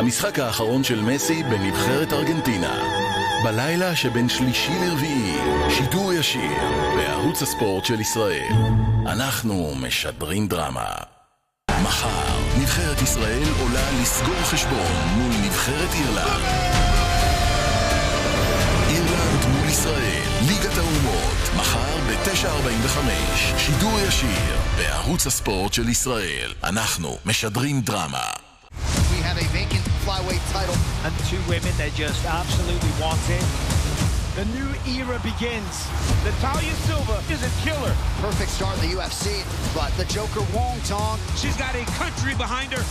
המשחק האחרון של מסי בנבחרת ארגנטינה. בלילה שבין שלישי לרביעי, שידור ישיר בערוץ הספורט של ישראל. אנחנו משדרים דרמה. מחר, נבחרת ישראל עולה לסגור חשבון מול נבחרת אירלנד. אירלנד מול ישראל, ליגת האומות, מחר ב-9:45, שידור ישיר בערוץ הספורט של ישראל. אנחנו משדרים דרמה. We have a vacant flyweight title. And two women they just absolutely want it. The new era begins. Natalia Silva is a killer. Perfect start in the UFC, but the Joker Wong Tong. She's got a country behind her.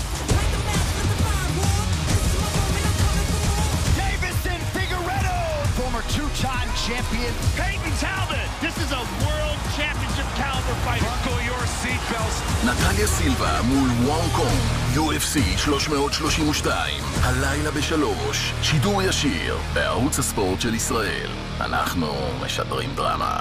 Davison Figueiredo, Former two-time champion. Peyton Talbot. This is a world championship caliber fighter. Buckle your seatbelts. נטליה סילבה מול וונג קונג, UFC 332, הלילה ב-3, שידור ישיר בערוץ הספורט של ישראל. אנחנו משדרים דרמה.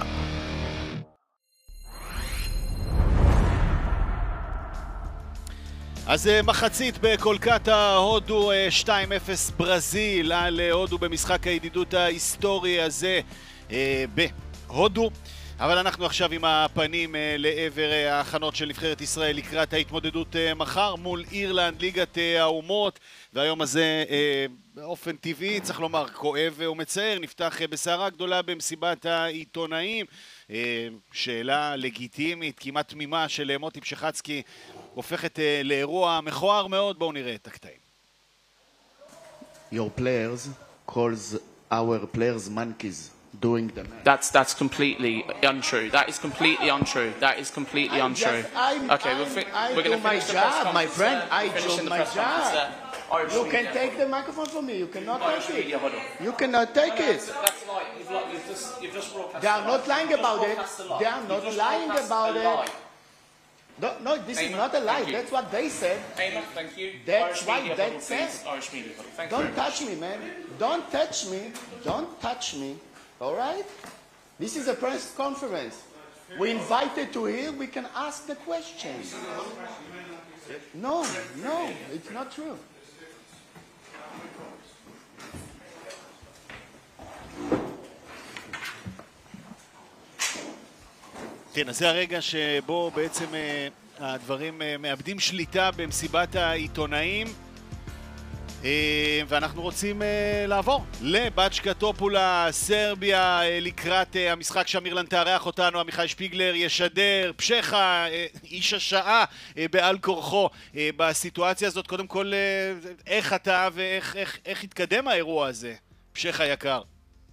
אז מחצית בקולקטה, הודו 2-0 ברזיל על הודו במשחק הידידות ההיסטורי הזה בהודו. אבל אנחנו עכשיו עם הפנים לעבר ההכנות של נבחרת ישראל לקראת ההתמודדות מחר מול אירלנד, ליגת האומות. והיום הזה באופן טבעי, צריך לומר, כואב ומצער, נפתח בסערה גדולה במסיבת העיתונאים. שאלה לגיטימית, כמעט תמימה של מוטי פשחצקי, הופכת לאירוע מכוער מאוד. בואו נראה את הקטעים. Your players calls our players monkeys doing the match. That's completely untrue. That is completely untrue. That is completely untrue. Okay, we're going to my finish the press job, my conference friend. there. I Finishing do the my press conference job. there. Irish You media. can take the microphone from me. You cannot Irish take media it. huddle. You cannot take it. That's like you've just broadcast. They are not lying about it. They are not lying about it. No, this is not a lie. Thank you. That's what they said. Payment, thank you. That's Irish what media that huddle, says. please. Irish media huddle. Thank you. Don't touch me, man. Don't touch me. Don't touch me. All right? This is a press conference. We invited to here. We can ask the questions. No, it's not true. כן, אז זה הרגע שבו בעצם הדברים מאבדים שליטה במסיבת העיתונאים, ואנחנו רוצים לעבור לבאצ'קה טופולה, סרביה, לקראת המשחק שם אירלנד תארח אותנו. עמיחי שפיגלר ישדר, פשחה, איש השעה בעל כורחו בסיטואציה הזאת. קודם כל, איך אתה ואיך התקדם האירוע הזה, פשחה יקר?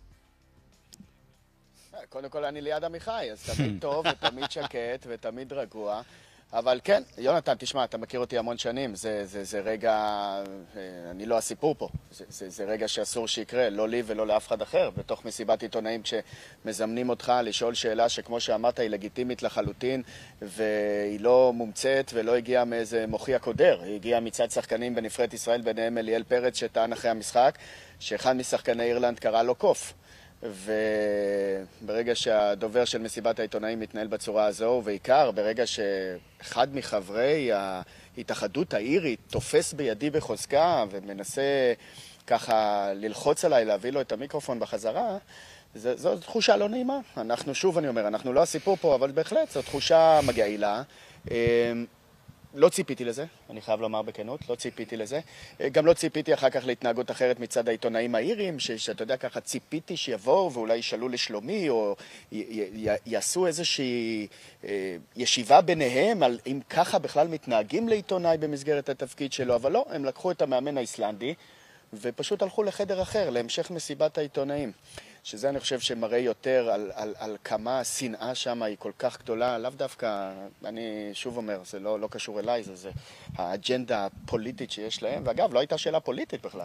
קודם כל אני ליד עמיחי, אז תמיד טוב ותמיד שקט ותמיד רגוע. אבל כן, יונתן, תשמע, אתה מכיר אותי המון שנים, זה רגע, אני לא הסיפור פה, זה רגע שאסור שיקרה, לא לי ולא לאף אחד אחר. בתוך מסיבת עיתונאים כשמזמנים אותך לשאול שאלה שכמו שאמרת היא לגיטימית לחלוטין, והיא לא מומצאת ולא הגיעה מאיזה מוחי הקודר, היא הגיעה מצד שחקנים בנבחרת ישראל, ביניהם אליאל פרץ שטען אחרי המשחק, שאחד משחקני אירלנד קרא לו קוף. וברגע שהדובר של מסיבת העיתונאים מתנהל בצורה הזו, ובעיקר ברגע שאחד מחברי ההתאחדות האירית תופס בידי בחוזקה ומנסה ככה ללחוץ עליי להביא לו את המיקרופון בחזרה, זו תחושה לא נעימה. אנחנו, שוב אני אומר, אנחנו לא הסיפור פה, אבל בהחלט זו תחושה מגעילה. לא ציפיתי לזה, אני חייב לומר בכנות, לא ציפיתי לזה. גם לא ציפיתי אחר כך להתנהגות אחרת מצד העיתונאים האירים, שאתה יודע ככה ציפיתי שיבואו ואולי ישאלו לשלומי, או יעשו איזושהי ישיבה ביניהם על אם ככה בכלל מתנהגים לעיתונאי במסגרת התפקיד שלו, אבל לא, הם לקחו את המאמן האיסלנדי ופשוט הלכו לחדר אחר, להמשך מסיבת העיתונאים. שזה אני חושב שמראה יותר על כמה השנאה שם היא כל כך גדולה, לאו דווקא, אני שוב אומר, זה לא קשור אליי, זה האג'נדה הפוליטית שיש להם, ואגב, לא הייתה שאלה פוליטית בכלל.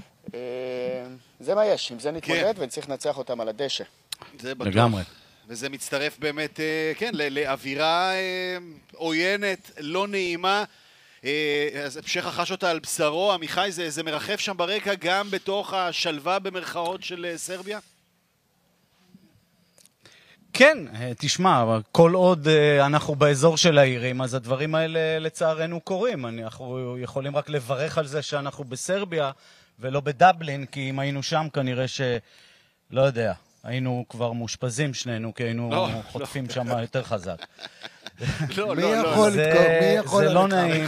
זה מה יש, עם זה נתמודד ונצריך לנצח אותם על הדשא. זה בטוח. לגמרי. וזה מצטרף באמת, כן, לאווירה עוינת, לא נעימה. אז פשחה חש אותה על בשרו. עמיחי, זה מרחף שם ברקע גם בתוך השלווה במרכאות של סרביה? כן, תשמע, כל עוד אנחנו באזור של העירים, אז הדברים האלה לצערנו קורים. אנחנו יכולים רק לברך על זה שאנחנו בסרביה ולא בדבלין, כי אם היינו שם כנראה לא יודע, היינו כבר מושפזים שנינו, כי היינו חוטפים שם יותר חזק. מי יכול זה לא נעים.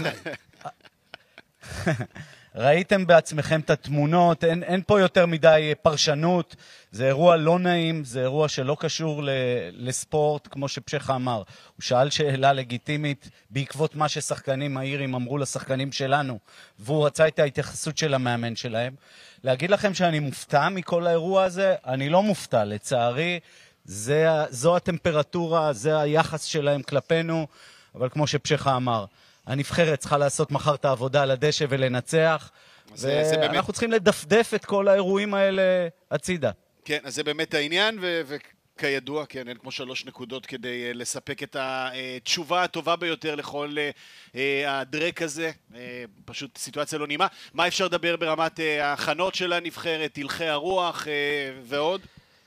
ראיתם בעצמכם את התמונות, אין פה יותר מדי פרשנות, זה אירוע לא נעים, זה אירוע שלא קשור לספורט, כמו שפשחה אמר. הוא שאל שאלה לגיטימית בעקבות מה ששחקנים האירים אמרו לשחקנים שלנו, והוא רצה את ההתייחסות של המאמן שלהם. להגיד לכם שאני מופתע מכל האירוע הזה? אני לא מופתע, לצערי, זו הטמפרטורה, זה היחס שלהם כלפינו, אבל כמו שפשחה אמר, הנבחרת צריכה לעשות מחר את העבודה על הדשא ולנצח, ואנחנו צריכים לדפדף את כל האירועים האלה הצידה. כן, אז זה באמת העניין, וכידוע, כן, אין כמו 3 נקודות כדי לספק את התשובה הטובה ביותר לכל הדרק הזה. פשוט סיטואציה לא נעימה. מה אפשר לדבר ברמת ההכנות של הנבחרת, הלכי הרוח ועוד?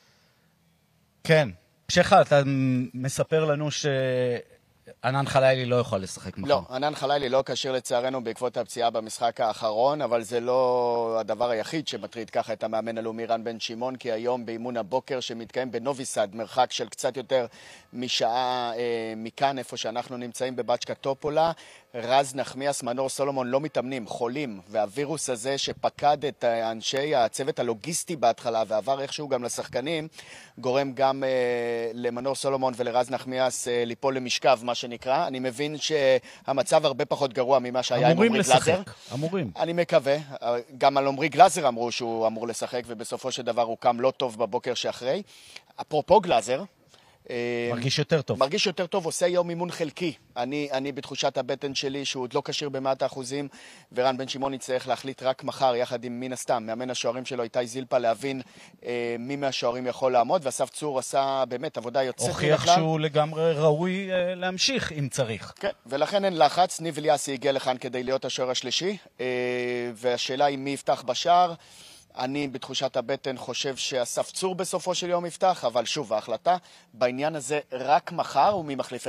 כן, פשחה, אתה מספר לנו ענן חלילי לא יכול לשחק מחר. לא, ענן חלילי לא קשיר לצערנו בעקבות הפציעה במשחק האחרון, אבל זה לא הדבר היחיד שמטריד ככה את המאמן הלאומי רן בן שמעון, כי היום באימון הבוקר שמתקיים בנוביסד, מרחק של קצת יותר משעה מכאן, איפה שאנחנו נמצאים בבצ'קה טופולה, רז נחמיאס, מנור סולומון לא מתאמנים, חולים, והווירוס הזה שפקד את אנשי הצוות הלוגיסטי בהתחלה ועבר איכשהו גם לשחקנים, גורם גם למנור סולומון ולרז נחמיאס ליפול למשכב, מה שנקרא. אני מבין שהמצב הרבה פחות גרוע ממה שהיה עם עומרי גלאזר. אמורים. אני מקווה. גם על עומרי גלאזר אמרו שהוא אמור לשחק, ובסופו של דבר הוא קם לא טוב בבוקר שאחרי. אפרופו גלאזר, מרגיש יותר טוב. מרגיש יותר טוב, עושה יום אימון חלקי. אני בתחושת הבטן שלי שהוא עוד לא קשיר ב100%, ורן בן שמעון יצטרך להחליט רק מחר, יחד עם מן הסתם, מאמן השוערים שלו איתי זילפה, להבין מי מהשוערים יכול לעמוד, ואסף צור עשה באמת עבודה יוצאת מן הכלל. הוכיח שהוא לגמרי ראוי להמשיך אם צריך. כן, ולכן אין לחץ. ניב אליאסי הגיע לכאן כדי להיות השוער השלישי, והשאלה היא מי יפתח בשער. אני בתחושת הבטן חושב שאסף צור בסופו של יום יפתח, אבל שוב, ההחלטה בעניין הזה רק מחר, ומי מחליף